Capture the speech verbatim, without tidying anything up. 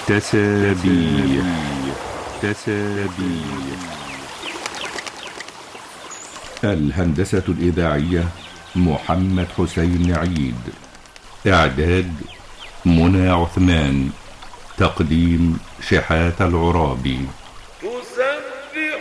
تسابيح تسابيح. الهندسة الإذاعية محمد حسين عيد. إعداد منى عثمان. تقديم شحات العرابي.